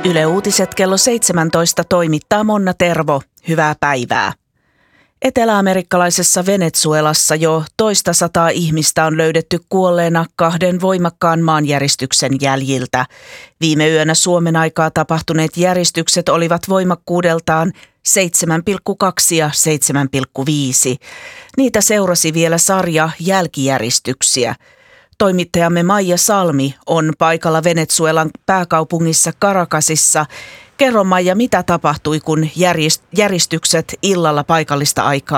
Yle Uutiset kello 17 toimittaa Monna Tervo. Hyvää päivää. Etelä-amerikkalaisessa Venezuelassa jo toista sataa ihmistä on löydetty kuolleena 2 voimakkaan maanjäristyksen jäljiltä. Viime yönä Suomen aikaa tapahtuneet järistykset olivat voimakkuudeltaan 7,2 ja 7,5. Niitä seurasi vielä sarja jälkijäristyksiä. Toimittajamme Maija Salmi on paikalla Venezuelan pääkaupungissa Caracasissa. Kerro Maija, mitä tapahtui, kun järistykset illalla paikallista aikaa